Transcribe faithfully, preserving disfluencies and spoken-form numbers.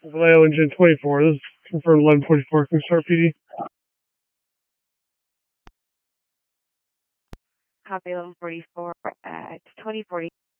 Vallejo Engine twenty-four. This is confirmed eleven forty-four. Can we start P D? Copy eleven forty-four at twenty forty.